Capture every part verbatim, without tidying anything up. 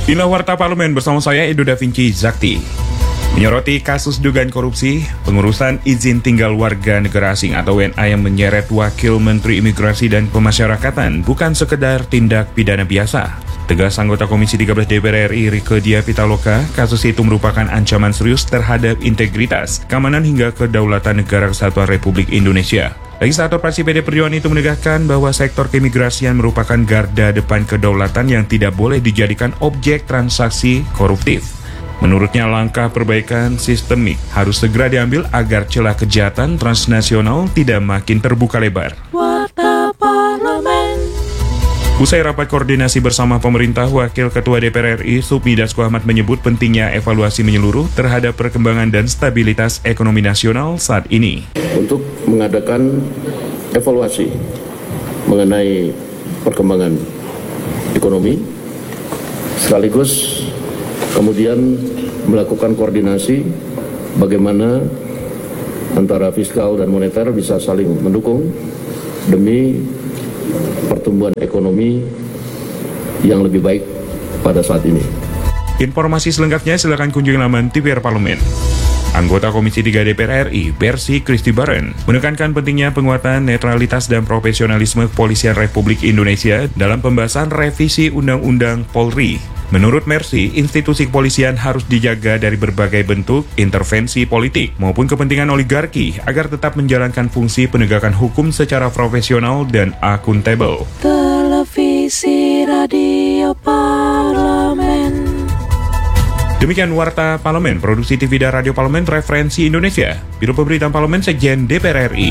Inilah Warta Parlemen bersama saya Edo Da Vinci Zakti. Menyoroti kasus dugaan korupsi, pengurusan izin tinggal warga negara asing atau W N A yang menyeret Wakil Menteri Imigrasi dan Pemasyarakatan bukan sekedar tindak pidana biasa. Tegas anggota Komisi tiga belas D P R R I Rieke Diah Pitaloka, kasus itu merupakan ancaman serius terhadap integritas, keamanan hingga kedaulatan negara kesatuan Republik Indonesia. Legislator fraksi P D Perjuangan itu menegaskan bahwa sektor keimigrasian merupakan garda depan kedaulatan yang tidak boleh dijadikan objek transaksi koruptif. Menurutnya langkah perbaikan sistemik harus segera diambil agar celah kejahatan transnasional tidak makin terbuka lebar. Warta Parlemen. Usai rapat koordinasi bersama pemerintah, Wakil Ketua D P R R I Sufmi Dasko Ahmad menyebut pentingnya evaluasi menyeluruh terhadap perkembangan dan stabilitas ekonomi nasional saat ini. Untuk mengadakan evaluasi mengenai perkembangan ekonomi, sekaligus kemudian melakukan koordinasi bagaimana antara fiskal dan moneter bisa saling mendukung demi pertumbuhan ekonomi yang lebih baik pada saat ini. Informasi selengkapnya silakan kunjungi laman T V R Parlemen. Anggota Komisi tiga D P R R I, Bersi Christy Baren, menekankan pentingnya penguatan netralitas dan profesionalisme Kepolisian Republik Indonesia dalam pembahasan revisi Undang-Undang Polri. Menurut Mercy, institusi kepolisian harus dijaga dari berbagai bentuk intervensi politik maupun kepentingan oligarki agar tetap menjalankan fungsi penegakan hukum secara profesional dan akuntabel. Televisi Radio Parlemen. Demikian Warta Parlemen, produksi T V dan Radio Parlemen Referensi Indonesia, Biro Pemberitaan Parlemen Sekjen D P R R I.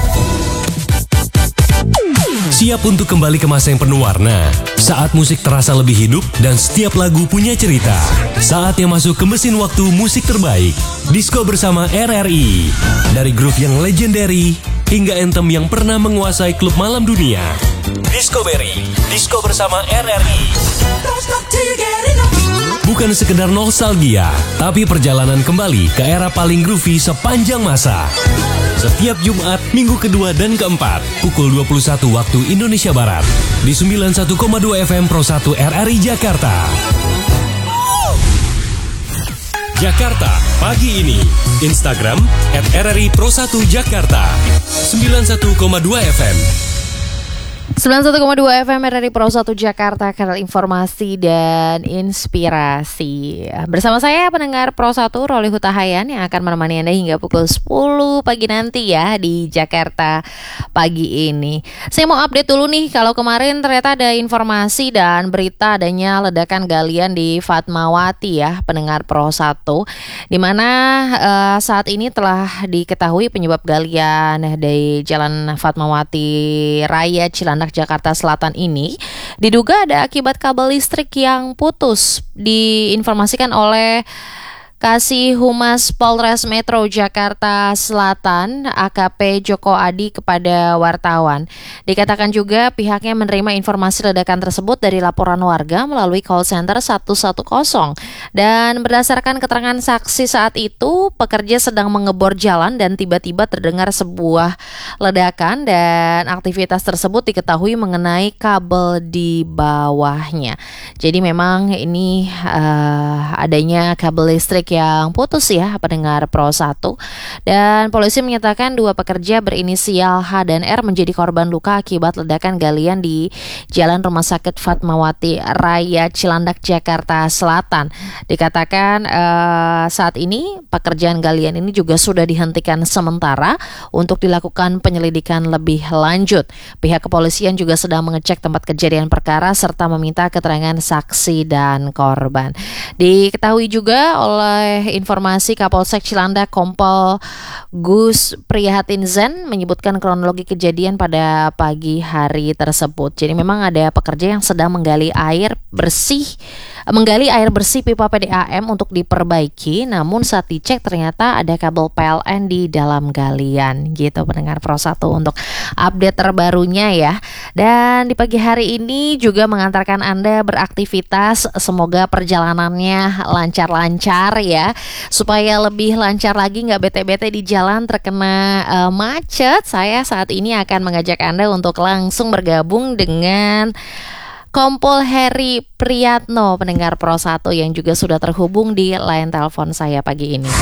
Siap untuk kembali ke masa yang penuh warna. Saat musik terasa lebih hidup dan setiap lagu punya cerita. Saatnya masuk ke mesin waktu musik terbaik. Disko bersama R R I. Dari grup yang legendary hingga anthem yang pernah menguasai klub malam dunia. Discovery, Disko bersama R R I. Bukan sekedar nostalgia, tapi perjalanan kembali ke era paling groovy sepanjang masa. Setiap Jumat, minggu kedua dan keempat, pukul dua puluh satu waktu Indonesia Barat, di sembilan puluh satu koma dua F M Pro satu R R I Jakarta. Jakarta, pagi ini. Instagram, at R R I Pro satu Jakarta, sembilan puluh satu koma dua F M. sembilan puluh satu koma dua F M R R I Pro satu Jakarta, kanal informasi dan inspirasi. Bersama saya pendengar Pro satu Roli Hutahayan yang akan menemani Anda hingga pukul sepuluh pagi nanti ya di Jakarta pagi ini. Saya mau update dulu nih, kalau kemarin ternyata ada informasi dan berita adanya ledakan galian di Fatmawati ya, pendengar Pro satu, di mana uh, saat ini telah diketahui penyebab galian di Jalan Fatmawati Raya Cilandak Jakarta Selatan ini diduga ada akibat kabel listrik yang putus. Diinformasikan oleh Kasih Humas Polres Metro Jakarta Selatan A K P Joko Adi kepada wartawan. Dikatakan juga pihaknya menerima informasi ledakan tersebut dari laporan warga melalui call center satu satu nol, dan berdasarkan keterangan saksi saat itu pekerja sedang mengebor jalan dan tiba-tiba terdengar sebuah ledakan dan aktivitas tersebut diketahui mengenai kabel di bawahnya. Jadi memang ini uh, adanya kabel listrik yang putus ya, pendengar Pro satu. Dan polisi menyatakan dua pekerja berinisial H dan R menjadi korban luka akibat ledakan galian di Jalan Rumah Sakit Fatmawati Raya Cilandak Jakarta Selatan. Dikatakan uh, saat ini pekerjaan galian ini juga sudah dihentikan sementara untuk dilakukan penyelidikan lebih lanjut. Pihak kepolisian juga sedang mengecek tempat kejadian perkara serta meminta keterangan saksi dan korban. Diketahui juga oleh informasi Kapolsek Cilandak Kompol Gus Prihatin Zen menyebutkan kronologi kejadian pada pagi hari tersebut. Jadi memang ada pekerja yang sedang menggali air bersih, menggali air bersih pipa P D A M untuk diperbaiki, namun saat dicek ternyata ada kabel P L N di dalam galian. Gitu pendengar Pro satu untuk update terbarunya ya. Dan di pagi hari ini juga mengantarkan Anda beraktivitas, semoga perjalanannya lancar-lancar ya, supaya lebih lancar lagi, nggak bete-bete di jalan terkena uh, macet. Saya saat ini akan mengajak Anda untuk langsung bergabung dengan Kompol Heri Priyatno, pendengar Pro satu yang juga sudah terhubung di line telepon saya pagi ini.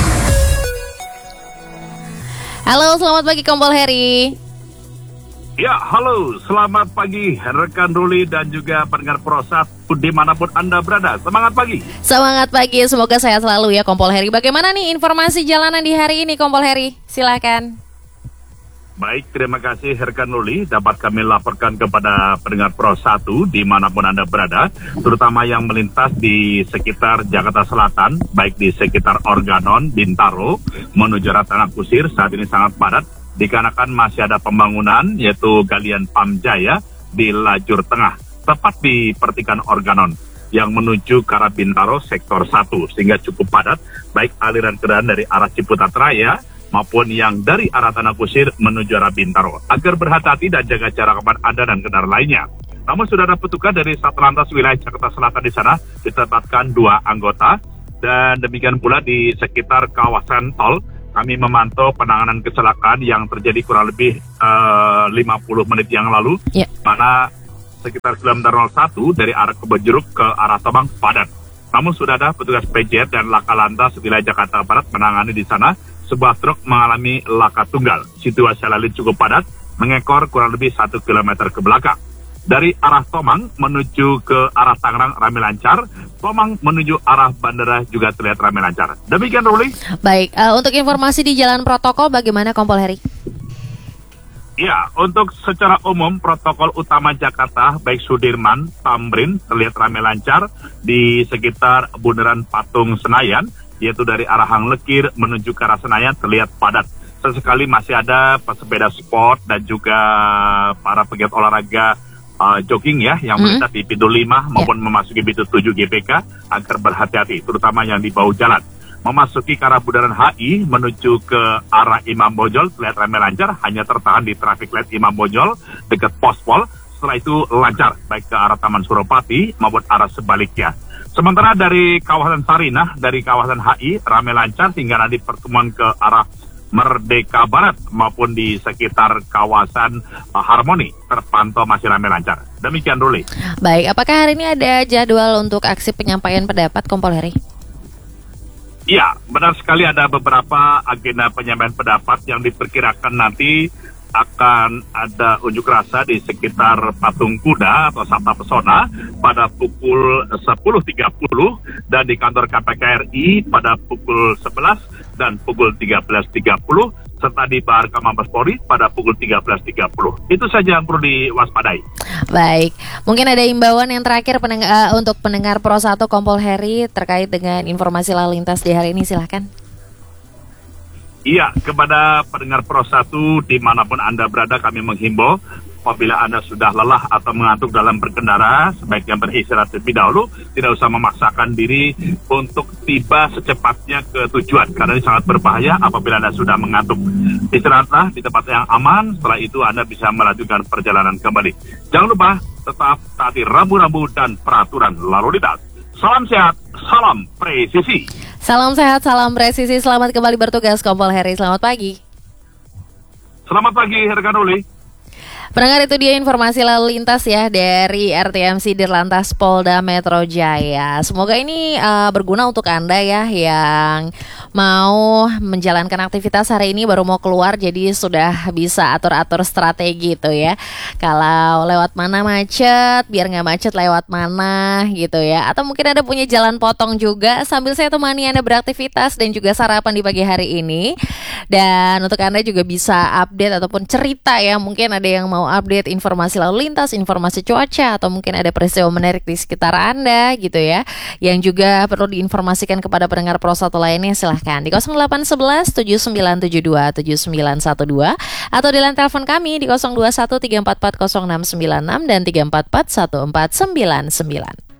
Halo, selamat pagi Kompol Heri. Ya, halo, selamat pagi rekan Ruli dan juga pendengar Pro satu dimanapun Anda berada. Semangat pagi. Semangat pagi, semoga sehat selalu ya Kompol Heri. Bagaimana nih informasi jalanan di hari ini Kompol Heri? Silakan. Baik, terima kasih rekan Ruli. Dapat kami laporkan kepada pendengar Pro satu dimanapun Anda berada, terutama yang melintas di sekitar Jakarta Selatan, baik di sekitar Organon, Bintaro, menuju arah Tanah Kusir, saat ini sangat padat. Dikarenakan masih ada pembangunan yaitu galian Pam Jaya di lajur tengah tepat di pertigaan Organon yang menuju ke arah Bintaro sektor satu, sehingga cukup padat baik aliran kendaraan dari arah Ciputat Raya maupun yang dari arah Tanah Kusir menuju arah Bintaro. Agar berhati-hati dan jaga jarak aman Anda dan kendaraan lainnya. Namun sudah ada petugas dari Satlantas Wilayah Jakarta Selatan di sana ditetapkan dua anggota, dan demikian pula di sekitar kawasan tol kami memantau penanganan kecelakaan yang terjadi kurang lebih uh, lima puluh menit yang lalu, yeah. Mana sekitar kilometer nol satu dari arah Kebonjeruk ke arah Tomang padat. Namun sudah ada petugas P J dan Laka Lantas wilayah Jakarta Barat menangani di sana sebuah truk mengalami laka tunggal. Situasi lalu cukup padat, mengekor kurang lebih satu kilometer ke belakang. Dari arah Tomang menuju ke arah Tangerang ramai lancar, Tomang menuju arah bandara juga terlihat ramai lancar. Demikian Ruli. Baik, uh, untuk informasi di jalan protokol bagaimana Kompol Heri? Ya, untuk secara umum protokol utama Jakarta baik Sudirman, Tamrin terlihat ramai lancar di sekitar bundaran Patung Senayan, yaitu dari arah Hang Lekir menuju ke arah Senayan terlihat padat. Sesekali masih ada pesepeda sport dan juga para pegiat olahraga Uh, jogging ya, yang mm-hmm. melintas di pintu lima maupun yeah. memasuki pintu tujuh G B K agar berhati-hati, terutama yang di bahu jalan. Memasuki ke arah bundaran H I menuju ke arah Imam Bonjol terlihat ramai lancar, hanya tertahan di traffic light Imam Bonjol dekat Pospol. Setelah itu lancar baik ke arah Taman Suropati maupun arah sebaliknya. Sementara dari kawasan Sarinah, dari kawasan H I ramai lancar hingga nanti pertemuan ke arah Merdeka Barat maupun di sekitar kawasan uh, Harmoni terpantau masih ramai lancar. Demikian Ruli. Baik, apakah hari ini ada jadwal untuk aksi penyampaian pendapat Kompol Heri? Iya, benar sekali ada beberapa agenda penyampaian pendapat yang diperkirakan nanti akan ada unjuk rasa di sekitar Patung Kuda atau Sabta Pesona pada pukul sepuluh tiga puluh dan di kantor K P K R I pada pukul sebelas dan pukul tiga belas tiga puluh serta di Barka Mabes Polri pada pukul tiga belas tiga puluh. Itu saja yang perlu diwaspadai. Baik, mungkin ada imbauan yang terakhir peneng- uh, untuk pendengar Pro satu Kompol Heri terkait dengan informasi lalu lintas di hari ini, silahkan. Iya, kepada pendengar Pro satu dimanapun Anda berada kami menghimbau apabila Anda sudah lelah atau mengantuk dalam berkendara, sebaiknya beristirahat terlebih dahulu, tidak usah memaksakan diri untuk tiba secepatnya ke tujuan, karena ini sangat berbahaya apabila Anda sudah mengantuk. Istirahatlah di tempat yang aman, setelah itu Anda bisa melanjutkan perjalanan kembali. Jangan lupa tetap taati rambu-rambu dan peraturan lalu lintas. Salam sehat, salam presisi. Salam sehat, salam presisi. Selamat kembali bertugas Kompol Heri. Selamat pagi. Selamat pagi, rekan Ruli. Pendengar, itu dia informasi lalu lintas ya dari R T M C Dirlantas Polda Metro Jaya. Semoga ini uh, berguna untuk Anda ya yang mau menjalankan aktivitas hari ini, baru mau keluar jadi sudah bisa atur-atur strategi gitu ya. Kalau lewat mana macet, biar nggak macet lewat mana gitu ya. Atau mungkin Anda punya jalan potong juga sambil saya temani Anda beraktivitas dan juga sarapan di pagi hari ini. Dan untuk Anda juga bisa update ataupun cerita ya, mungkin ada yang mau update informasi lalu lintas, informasi cuaca, atau mungkin ada peristiwa menarik di sekitar Anda gitu ya, yang juga perlu diinformasikan kepada pendengar Pro satu lainnya, silahkan di nol delapan satu satu tujuh sembilan tujuh dua tujuh sembilan satu dua atau di line telepon kami di nol dua satu tiga empat empat nol enam sembilan enam dan tiga empat empat satu empat sembilan sembilan.